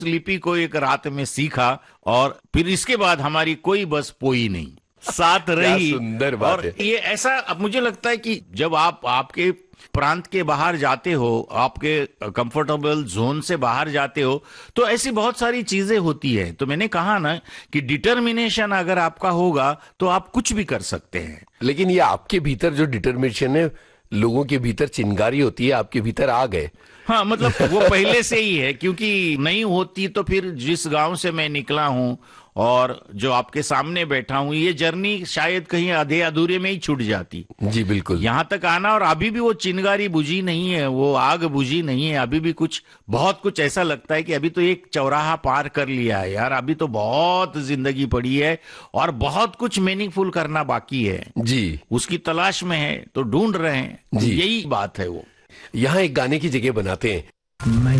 लिपि को एक रात में सीखा और फिर इसके बाद हमारी कोई बस पोई नहीं, साथ क्या रही। सुंदर बात और है। ये ऐसा, अब मुझे लगता है कि जब आप आपके प्रांत के बाहर जाते हो, आपके कंफर्टेबल जोन से बाहर जाते हो, तो ऐसी बहुत सारी चीजें होती है। तो मैंने कहा ना कि डिटर्मिनेशन अगर आपका होगा तो आप कुछ भी कर सकते हैं। लेकिन ये आपके भीतर जो डिटर्मिनेशन है, लोगों के भीतर चिंगारी होती है, आपके भीतर आ गए। हाँ, मतलब वो पहले से ही है, क्योंकि नहीं होती तो फिर जिस गांव से मैं निकला हूं और जो आपके सामने बैठा हूं, ये जर्नी शायद कहीं आधे अधूरे में ही छूट जाती। जी बिल्कुल। यहां तक आना, और अभी भी वो चिंगारी बुझी नहीं है, वो आग बुझी नहीं है। अभी भी कुछ, बहुत कुछ ऐसा लगता है कि अभी तो एक चौराहा पार कर लिया है यार, अभी तो बहुत जिंदगी पड़ी है और बहुत कुछ मीनिंगफुल करना बाकी है। जी उसकी तलाश में है, तो ढूंढ रहे हैं। जी। यही बात है वो। यहाँ एक गाने की जगह बनाते हैं। मैं